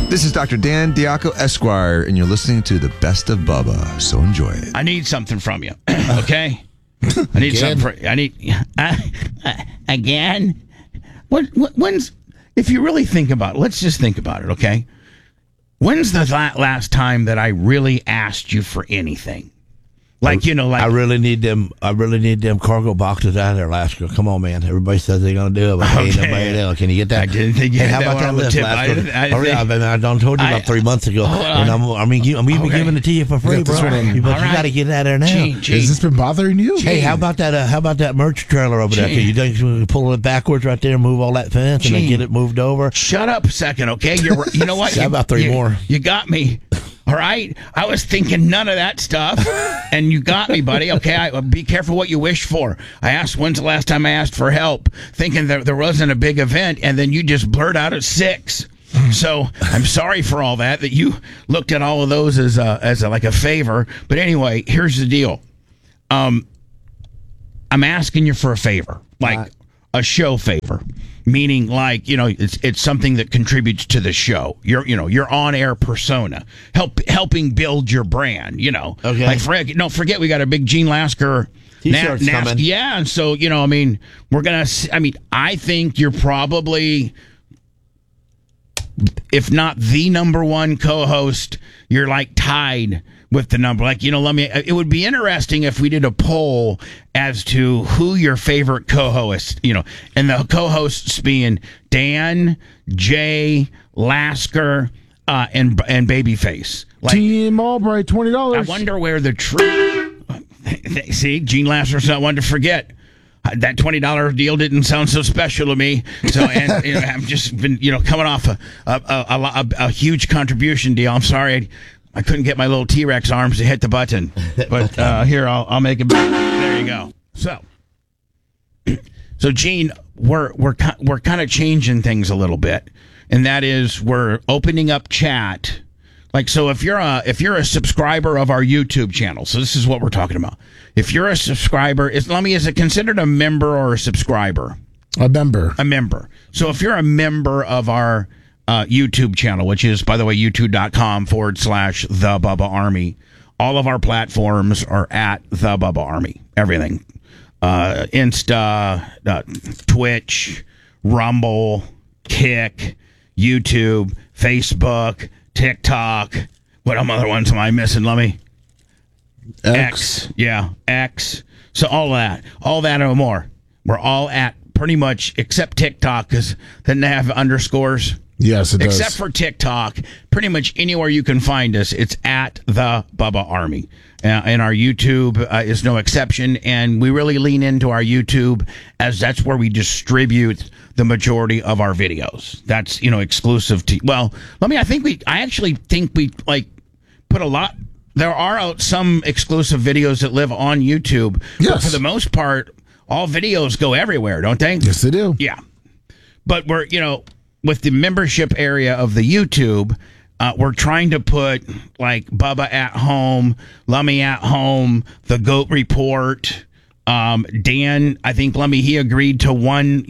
This is Dr. Dan Diaco Esquire, and you're listening to the Best of Bubba. So enjoy it. I need something from you, okay? I need something. Again. When's? If you really think about it, let's just think about it, okay? When's the last time that I really asked you for anything? Like, I really need them cargo boxes out of there, Lasker. Come on, man. Everybody says they're going to do it, but ain't nobody else. Can you get that? I didn't think you had how about that list, Lasker? I told you about 3 months ago. And I'm even giving it to you for free, bro. But you got to get it out of there now. Has this been bothering you? Hey, how about that merch trailer over there? Can you think pull it backwards right there, move all that fence, and then get it moved over? Shut up a second, okay? You know what? How about three more? You got me. All right, I was thinking none of that stuff, and you got me, buddy. Okay, be careful what you wish for. I asked, when's the last time I asked for help, thinking that there wasn't a big event, and then you just blurt out at 6. So I'm sorry for all that you looked at all of those as like a favor. But anyway, here's the deal. I'm asking you for a favor, like a show favor. Meaning, like, it's something that contributes to the show. Your on-air persona, helping build your brand. Okay. Like, don't forget, we got a big Gene Lasker T-shirts coming. Yeah, and so we're gonna. I think you're probably, if not the number one co-host, you're like tied with the number. Like, it would be interesting if we did a poll as to who your favorite co-host, and the co-hosts being Dan, Jay, Lasker, and Babyface. Like, Team Albright, $20. I wonder where the true. See, Gene Lasker's not one to forget. That $20 deal didn't sound so special to me. So, and I've just been, coming off a huge contribution deal. I'm sorry. I couldn't get my little T-Rex arms to hit the button, but here I'll make it. There you go. So Gene, we're kind of changing things a little bit, and that is we're opening up chat. Like, so if you're a subscriber of our YouTube channel, so this is what we're talking about. If you're a subscriber, is it considered a member or a subscriber? A member. A member. So if you're a member of our YouTube channel, which is, by the way, youtube.com/The Bubba Army. All of our platforms are at The Bubba Army. Everything. Insta, Twitch, Rumble, Kick, YouTube, Facebook, TikTok. What other ones am I missing, Lummy? X. Yeah, X. So all that and more. We're all at pretty much, except TikTok, because doesn't have underscores. Yes, it does. Except for TikTok, pretty much anywhere you can find us, it's at The Bubba Army. And our YouTube is no exception. And we really lean into our YouTube as that's where we distribute the majority of our videos. That's, exclusive to, I actually think we put a lot. There are some exclusive videos that live on YouTube. Yes. But for the most part, all videos go everywhere, don't they? Yes, they do. Yeah. But we're, with the membership area of the YouTube, we're trying to put like Bubba at Home, Lummy at Home, The Goat Report. Dan, I think Lummy, he agreed to one,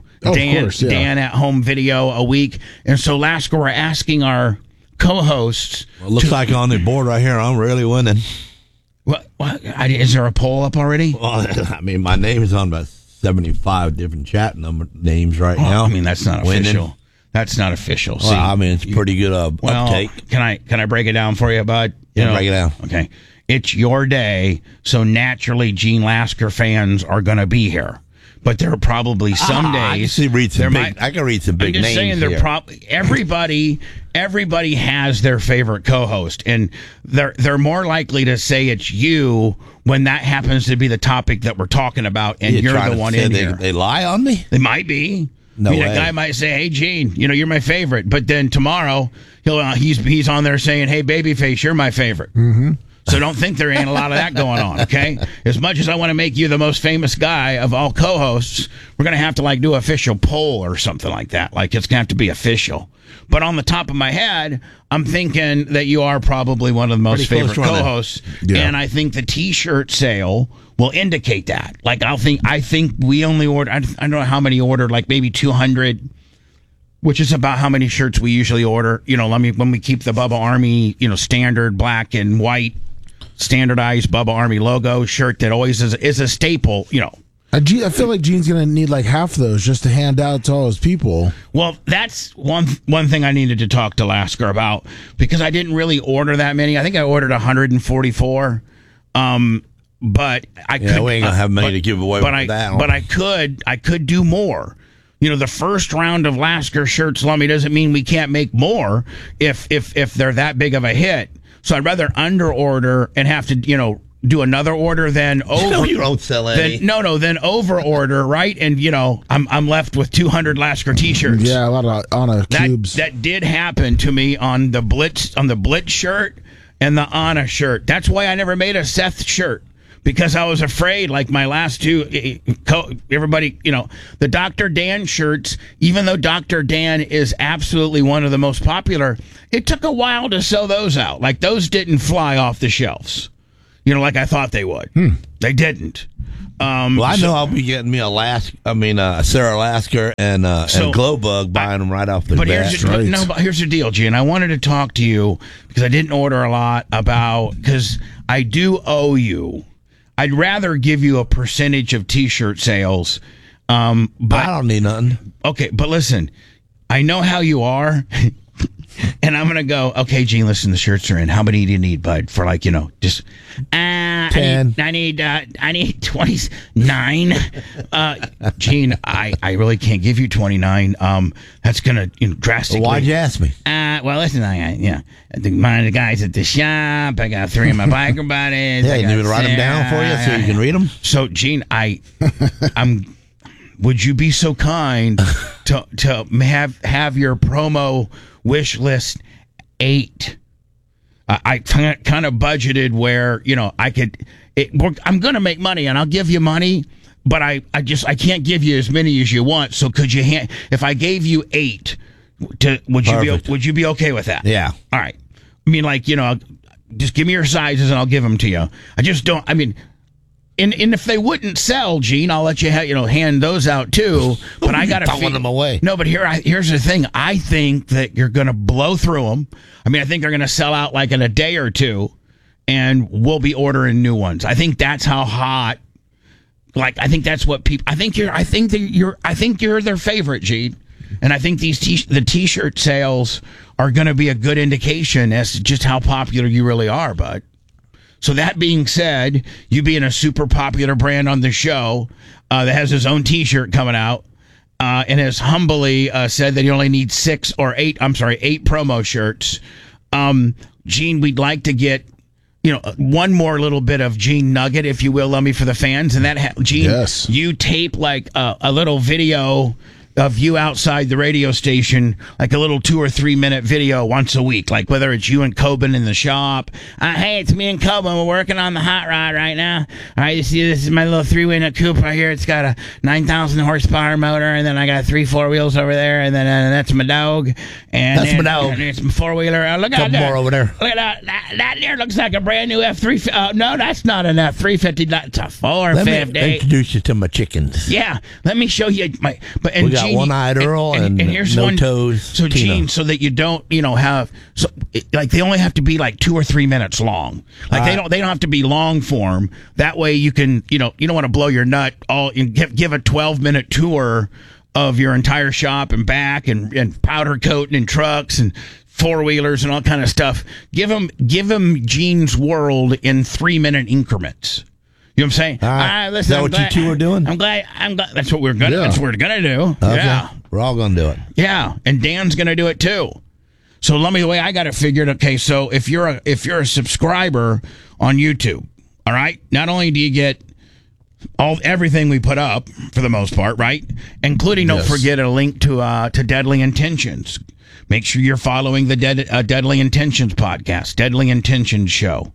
Dan at Home video a week. And so Lasker, we're asking our co-hosts. Well, it looks like on the board right here, I'm really winning. What? Is there a poll up already? Well, my name is on about 75 different chat names right now. That's not official. That's not official. Well, it's pretty good uptake. Can I break it down for you, bud? Break it down. Okay. It's your day, so naturally Gene Lasker fans are going to be here. But there are probably some days. I can read some big names. I'm just saying everybody has their favorite co-host, and they're more likely to say it's you when that happens to be the topic that we're talking about, and you're the one in here. They lie on me? They might be. No way. A guy might say, "Hey, Gene, you're my favorite," but then tomorrow he's on there saying, "Hey, Babyface, you're my favorite." Mm-hmm. So don't think there ain't a lot of that going on, okay? As much as I want to make you the most famous guy of all co-hosts, we're going to have to do an official poll or something like that. Like, it's going to have to be official. But on the top of my head, I'm thinking that you are probably one of the most favorite co-hosts. Yeah. And I think the T-shirt sale will indicate that. Like, I think we only ordered, I don't know how many ordered, like maybe 200 which is about how many shirts we usually order. When we keep the Bubba Army, standard black and white, standardized Bubba Army logo shirt that always is a staple, I feel like Gene's going to need like half those just to hand out to all his people. Well, that's one thing I needed to talk to Lasker about, because I didn't really order that many. I think I ordered 144. But I could. We ain't gonna have many to give away. But I could do more. The first round of Lasker shirts, Lummy, doesn't mean we can't make more if they're that big of a hit. So I'd rather under order and have to do another order than over. No, you don't sell any. Then over order, right? And I'm left with 200 Lasker T-shirts. Yeah, a lot of Anna cubes. That did happen to me on the Blitz shirt and the Anna shirt. That's why I never made a Seth shirt. Because I was afraid, like my last two, everybody, the Dr. Dan shirts, even though Dr. Dan is absolutely one of the most popular, it took a while to sell those out. Like, those didn't fly off the shelves, like I thought they would. They didn't. I know I'll be getting me Sarah Lasker and Glowbug, buying them right off the bat. But here's the deal, Gene. I wanted to talk to you because I didn't order a lot because I do owe you. I'd rather give you a percentage of T-shirt sales. But I don't need nothing. Okay, but listen, I know how you are. And I'm going to go, okay, Gene, listen, the shirts are in. How many do you need, bud? For just 10. I need 29. Gene, I really can't give you 29. That's going to drastically. Well, why'd you ask me? Well, listen, one of the guys at the shop. I got 3 of my biker buddies. Yeah, you need me to write them down for you so you can read them? So, Gene, would you be so kind to have your promo wish list 8? I kind of budgeted where I could. I'm going to make money and I'll give you money, but I can't give you as many as you want. So could you if I gave you 8, would you be okay with that? Yeah. All right. Just give me your sizes and I'll give them to you. I just don't. And if they wouldn't sell, Gene, I'll let you hand those out too. But I got to throwing them away. No, but here's the thing. I think that you're going to blow through them. I think they're going to sell out like in a day or two, and we'll be ordering new ones. I think that's how hot. I think that's what people. I think you're their favorite, Gene. And I think the T-shirt sales are going to be a good indication as to just how popular you really are, bud. So that being said, you being a super popular brand on the show that has his own T-shirt coming out and has humbly said that he only needs 8 promo shirts. Gene, we'd like to get one more little bit of Gene nugget, if you will, Lummy, for the fans. And that, Gene, yes. You tape like a little video of you outside the radio station, like a little 2 or 3 minute video once a week, like whether it's you and Coben in the shop. Hey, it's me and Coben. We're working on the hot rod right now. All right, you see, this is my little 3-wheel coupe right here. It's got a 9,000 horsepower motor, and then I got 3 4-wheels over there, and then that's my dog. And that's my dog. And it's my 4-wheeler. Look at that. More over there. Look at that. That there looks like a brand new F350. No, that's not an F350. That's a 450. Let me introduce you to my chickens. Yeah, let me show you my. We got one-eyed Earl and here's no one, toes. So Tina. Gene, so that you don't, have they only have to be like 2 or 3 minutes long. Like they don't have to be long form. That way you can, you don't want to blow your nut all and give a 12-minute tour of your entire shop and back and powder coating and trucks and 4-wheelers and all kind of stuff. Give them Gene's world in 3-minute increments. You know what I'm saying? Listen, is that what you two are doing? I'm glad. That's what we're gonna. Yeah. That's what we're gonna do. Okay. Yeah, we're all gonna do it. Yeah, and Dan's gonna do it too. So let me the way I got it figured. Okay, so if you're a subscriber on YouTube, all right, not only do you get everything we put up for the most part, right, including don't forget a link to Deadly Intentions. Make sure you're following the Deadly Intentions podcast, Deadly Intentions show.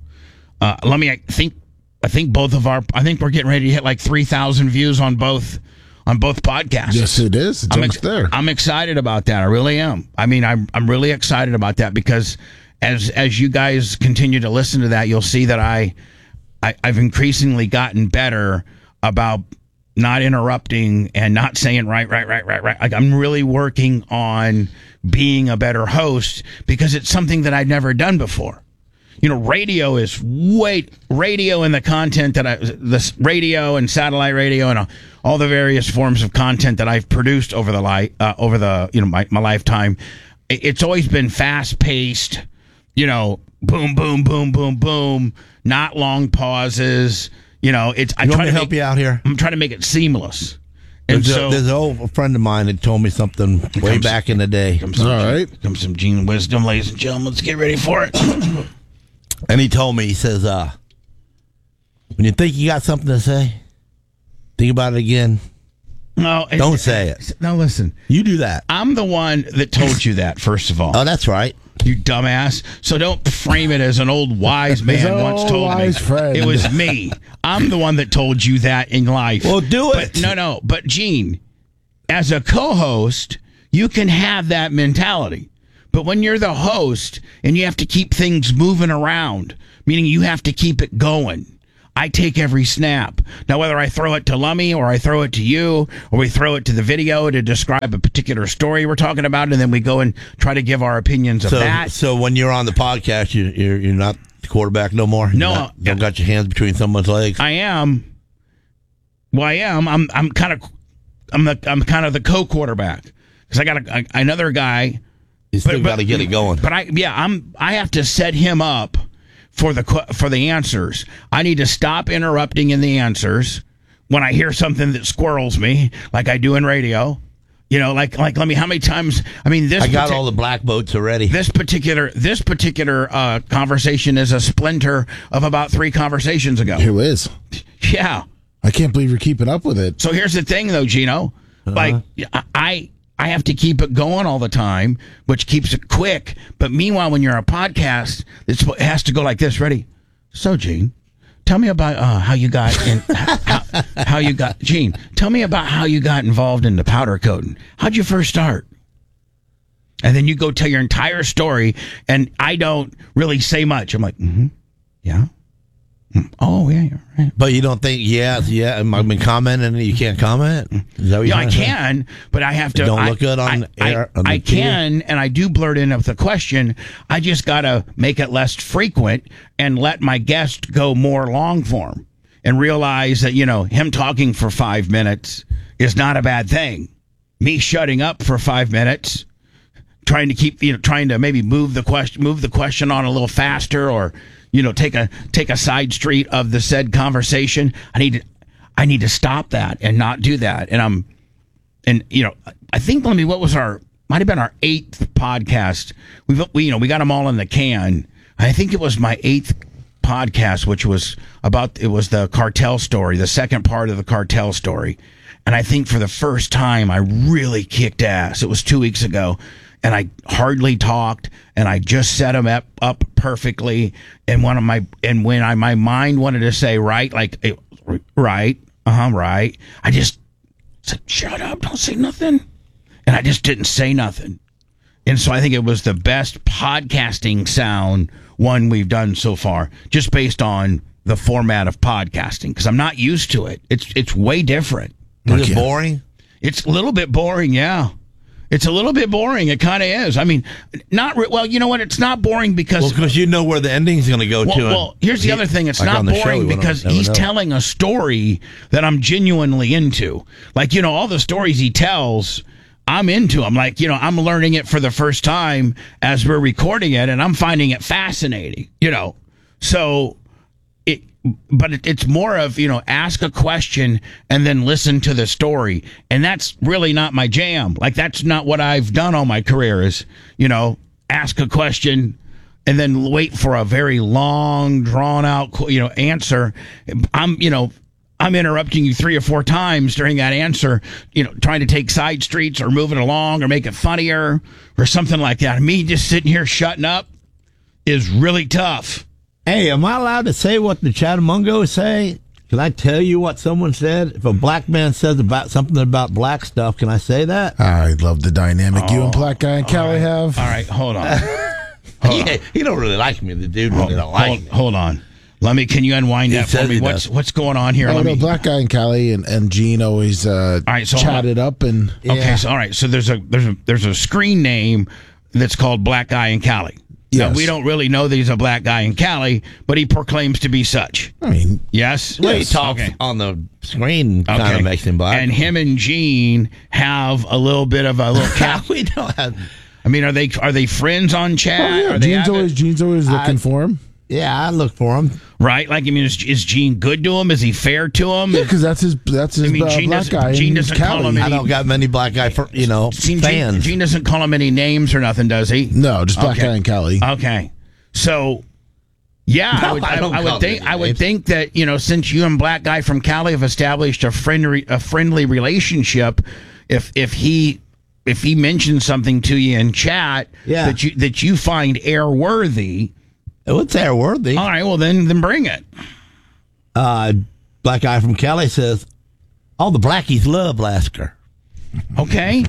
I think we're getting ready to hit like 3,000 views on both podcasts. Yes, it is. It's almost there. I'm excited about that. I really am. I'm really excited about that because as you guys continue to listen to that, you've see that I've increasingly gotten better about not interrupting and not saying right. Like I'm really working on being a better host because it's something that I'd never done before. Radio is radio and the content that this radio and satellite radio and all the various forms of content that I've produced over my lifetime. It's always been fast paced, boom, boom, boom, boom, boom, not long pauses. It's. I try to help you out here. I'm trying to make it seamless. And there's an old friend of mine that told me something way back in the day. All right, comes some Gene wisdom, ladies and gentlemen. Let's get ready for it. And he told me, he says, when you think you got something to say, think about it again. No, don't say it. No, listen. You do that. I'm the one that told you that, first of all. Oh, that's right. You dumbass. So don't frame it as an old wise man once told me. Friend. It was me. I'm the one that told you that in life. Well, do it. No. But, Gene, as a co-host, you can have that mentality. But when you're the host and you have to keep things moving around, meaning you have to keep it going, I take every snap. Now, whether I throw it to Lummy or I throw it to you or we throw it to the video to describe a particular story we're talking about, and then we go and try to give our opinions of that. So when you're on the podcast, you're not the quarterback no more? No. You don't got your hands between someone's legs? I am. Well, I am. I'm kind of the co-quarterback because I got another guy. You still got to get it going. But I have to set him up for the answers. I need to stop interrupting in the answers when I hear something that squirrels me, like I do in radio. Like let me. How many times? I mean, I got all the black boats already. This particular conversation is a splinter of about 3 conversations ago. Who is? Yeah. I can't believe you're keeping up with it. So here's the thing, though, Gino. Like I have to keep it going all the time, which keeps it quick. But meanwhile, when you're a podcast, it has to go like this. Ready? So, Gene, tell me about how you got Gene. Tell me about how you got involved in the powder coating. How'd you first start? And then you go tell your entire story, and I don't really say much. I'm like, yeah. Oh, yeah, you're right. But you don't think, I've been commenting and you can't comment? Is that what I can, but I have to. Don't look good on air. I can, and I do blurt in with a question. I just got to make it less frequent and let my guest go more long form and realize that, him talking for 5 minutes is not a bad thing. Me shutting up for 5 minutes, trying to maybe move the question on a little faster or, take a side street of the said conversation. I need to stop that and not do that. And I think what was might have been our 8th podcast. We got them all in the can. I think it was my 8th podcast, which was the cartel story, the second part of the cartel story. And I think for the first time I really kicked ass. It was 2 weeks ago. And I hardly talked, and I just set them up perfectly. And when my mind wanted to say right, right, right, I just said, "Shut up, don't say nothing," and I just didn't say nothing. And so I think it was the best podcasting sound one we've done so far, just based on the format of podcasting, because I'm not used to it. It's way different. Is it boring? It's a little bit boring, yeah. It's a little bit boring. It kind of is. I mean, well, you know what? It's not boring because you know where the ending's going to go to. Well, here's the other thing. It's not boring because he's telling a story that I'm genuinely into. Like, all the stories he tells, I'm into. I'm like, I'm learning it for the first time as we're recording it, and I'm finding it fascinating. So it's more of, ask a question and then listen to the story. And that's really not my jam. Like, that's not what I've done all my career is, ask a question and then wait for a very long, drawn out, answer. I'm interrupting you 3 or 4 times during that answer, trying to take side streets or move it along or make it funnier or something like that. Me just sitting here shutting up is really tough. Hey, am I allowed to say what the Chattamungos say? Can I tell you what someone said? If a black man says about something about black stuff, can I say that? I love the dynamic you and Black Guy and Callie have. All right, hold on. He don't really like me. The dude really don't like me. Hold on. Can you unwind that for says me? he What's going on here? Oh, no, Black Guy and Cali and Gene always right, so chatted up and Okay, so all right, so there's a screen name that's called Black Guy in Cali. Yes. Now, we don't really know that he's a black guy in Cali, but he proclaims to be such. I mean, Yes? Well, he talks on the screen, kind of makes him black. And him and Gene have a little bit of a little cap. We don't have. I mean, are they friends on chat? oh, yeah, Are they Gene's always looking for him. Yeah, I look for him. right? Like, I mean, is Gene good to him? Is he fair to him? Yeah, because that's his Gene black guy. Gene in doesn't Cali. call him I don't got many black guy fans. Gene doesn't call him any names or nothing, does he? No, just black Okay. guy in Cali. Okay, so yeah, No, I would think that, you know, since you and Black Guy from Cali have established a friendly relationship, if he mentions something to you in chat that you find airworthy, What's airworthy? all right, well then bring it. Black guy from Cali says, all the blackies love Lasker. Okay,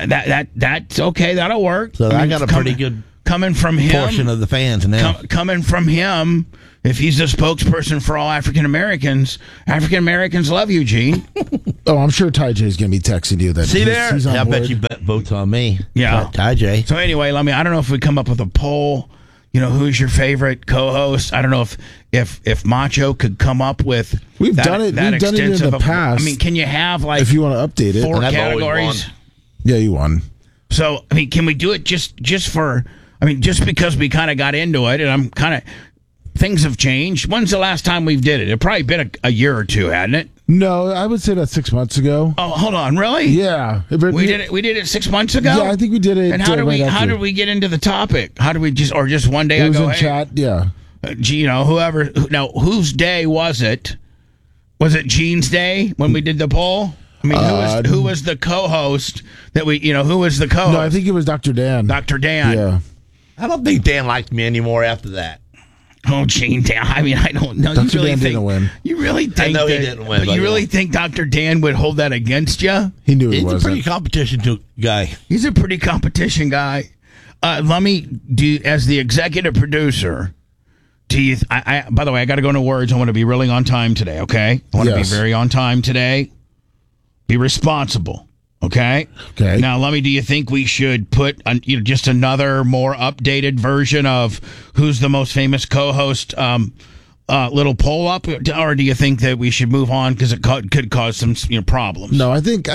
that's okay. That'll work. So I got a pretty good coming from him portion of the fans now. Coming from him, if he's the spokesperson for all African Americans love you, Gene. Oh, I'm sure Ty J's going to be texting you that. See there? He's on I board. bet you votes on me. Yeah. Ty J. So anyway, I don't know if we come up with a poll. You know, who's your favorite co-host? I don't know if Macho could come up with. We've done it in the past. I mean, can you have like if you want to update it? 4 And I've always categories? won. Yeah, you won. So I mean, can we do it just for? I mean, just because we kind of got into it, and I'm kind of things have changed. When's the last time we've did it? It probably been a year or two, hadn't it? No, I would say about 6 months ago. Oh, hold on, really? Yeah, We did it. We did it 6 months ago. Yeah, I think we did it. And how did right we? How after. did we get into the topic? How did we just one day It was I go, in hey, chat. Yeah. You know, whoever. Now, whose day was it? Was it Gene's day when we did the poll? I mean, who was the co-host that we? You know, who was the co-host? No, I think it was Dr. Dan. Dr. Dan. Yeah. I don't think Dan liked me anymore after that. Oh, Gene Dan. I mean, I don't know. Dr. You really Dan think, didn't win. You really think know he that- didn't win, But but you really yeah. think Dr. Dan would hold that against you? He knew he He's a wasn't. pretty competition guy. He's a pretty competition guy. Let me do as the executive producer. Do you? By the way, I got to go into words. I want to be really on time today. Okay, I want to Yes. be very on time today. Be responsible. Okay. Okay. Now, do you think we should put just another more updated version of who's the most famous co-host? Little poll up, or do you think that we should move on because it could cause some problems? No, I think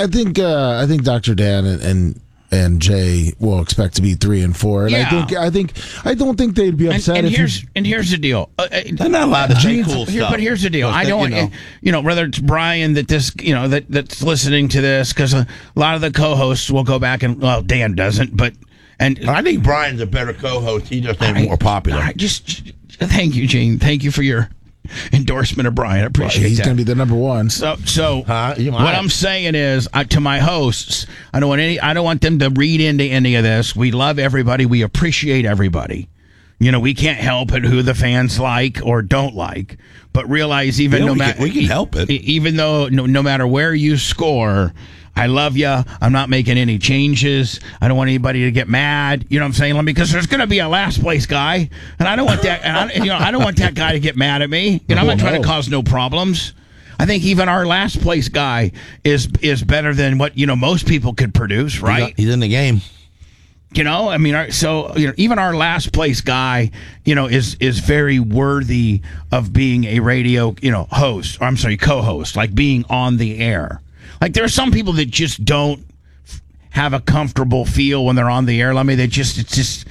Dr. Dan and Jay will expect to be 3 and 4. And Yeah. I don't think they'd be upset And if here's the deal. They're not allowed to say cool stuff. But here's the deal. Because I don't want whether it's Brian that's listening to this, because a lot of the co-hosts will go back and Dan doesn't, but I think Brian's a better co-host. He just ain't more popular. All right, just thank you, Gene. Thank you for your endorsement of Brian. I appreciate he's that. going to be the number 1. So You what might. I'm saying is to my hosts, I don't want them to read into any of this. We love everybody. We appreciate everybody. You know, we can't help it who the fans like or don't like, but realize even Yeah, no we matter can- we can help it. Even though no matter where you score, I love you. I'm not making any changes. I don't want anybody to get mad. You know what I'm saying? Because there's going to be a last place guy, and I don't want that. And I don't want that guy to get mad at me. You know, I'm not trying to cause no problems. I think even our last place guy is better than what most people could produce, right? He's in the game. You know, I mean, even our last place guy, is very worthy of being a radio, host. Or I'm sorry, co-host, like being on the air. Like there are some people that just don't have a comfortable feel when they're on the air. They just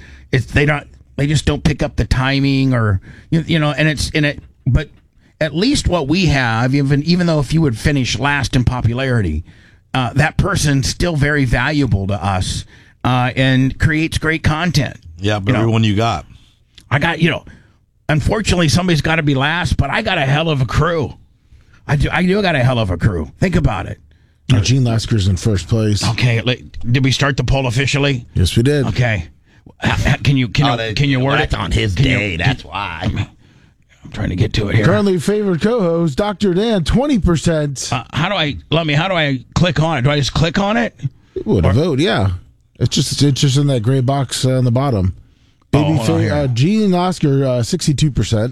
don't pick up the timing or but at least what we have, even though if you would finish last in popularity, that person's still very valuable to us. And creates great content. Yeah, but everyone you got. I got, unfortunately somebody's got to be last, but I got a hell of a crew. I do got a hell of a crew. Think about it. Gene Lasker's in first place. Okay, did we start the poll officially? Yes, we did. Okay. Can you word That's it? on his day. That's why. I'm trying to get to it here. Currently favorite co-host, Dr. Dan, 20%. How do I click on it? Do I just click on it? Would a vote, yeah. It's just in that gray box on the bottom. Hold on here. Gene Lasker, 62%.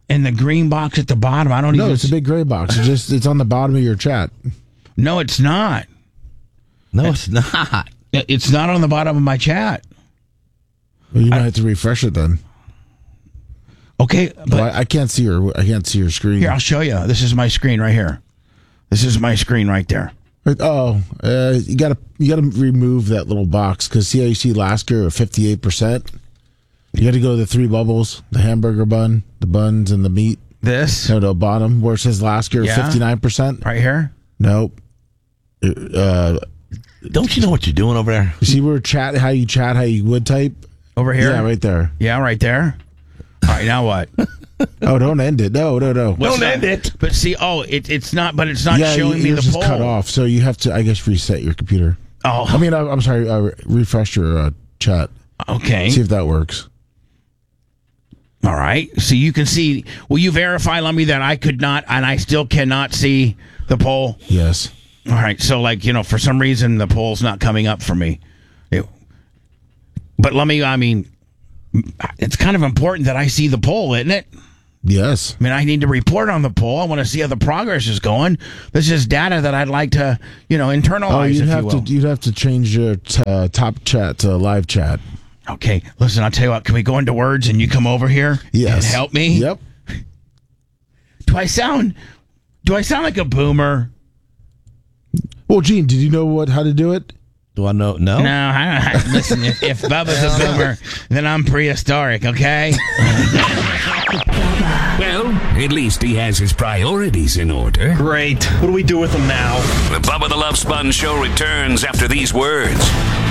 In the green box at the bottom, I don't No, even. it's a big gray box. It's on the bottom of your chat. No, it's not. No, it's not. It's not on the bottom of my chat. Well, you might have to refresh it then. Okay, but Well, I can't see your screen. here, I'll show you. This is my screen right here. This is my screen right there. You gotta remove that little box because see how you see Lasker at 58%. You got to go to the three bubbles: the hamburger bun, the buns, and the meat. This No, the bottom where it says Lasker 59%. right here. Nope. Don't you know what you're doing over there? You see where how you would type? Over here. Yeah, right there. Yeah, right there. All right, now what? Oh, don't end it. No. What's that? end it. But see, it's not. But it's not Yeah, showing me the yours is poll. cut off, so you have to, I guess, reset your computer. Oh, I mean, I'm sorry, refresh your chat. okay. See if that works. All right. So you can see. Will you verify, Lummy, that I could not, and I still cannot see the poll? Yes. All right. So, for some reason, the poll's not coming up for me. But Lummy, I mean, it's kind of important that I see the poll, isn't it? Yes. I mean, I need to report on the poll. I want to see how the progress is going. This is data that I'd like to, internalize. Oh, if you will. you'd have to change your top chat to live chat. Okay, listen, I'll tell you what. Can we go into words and you come over here Yes. and help me? Yep. Do I sound like a boomer? Well, Gene, did you know how to do it? Do I know? No. No, listen, if Bubba's a boomer, then I'm prehistoric, okay? Well, at least he has his priorities in order. Great. What do we do with them now? The Bubba the Love Sponge Show returns after these words.